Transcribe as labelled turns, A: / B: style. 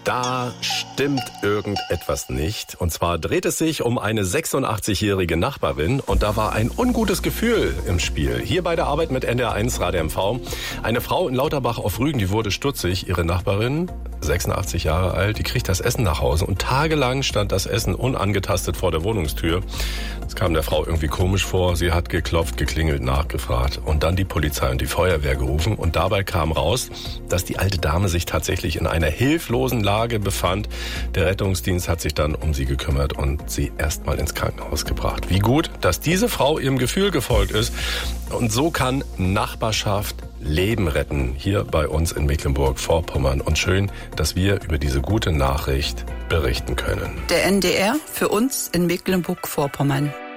A: Da stimmt irgendetwas nicht. Und zwar dreht es sich um eine 86-jährige Nachbarin und da war ein ungutes Gefühl im Spiel. Hier bei der Arbeit mit NDR1 Radio MV. Eine Frau in Lauterbach auf Rügen, die wurde stutzig. Ihre Nachbarin, 86 Jahre alt, die kriegt das Essen nach Hause und tagelang stand das Essen unangetastet vor der Wohnungstür. Das kam der Frau irgendwie komisch vor. Sie hat geklopft, geklingelt, nachgefragt und dann die Polizei und die Feuerwehr gerufen. Und dabei kam raus, dass die alte Dame sich tatsächlich in einer hilflosen Lage befand. Der Rettungsdienst hat sich dann um sie gekümmert und sie erstmal ins Krankenhaus gebracht. Wie gut, dass diese Frau ihrem Gefühl gefolgt ist. Und so kann Nachbarschaft Leben retten, hier bei uns in Mecklenburg-Vorpommern. Und schön, dass wir über diese gute Nachricht berichten können.
B: Der NDR für uns in Mecklenburg-Vorpommern.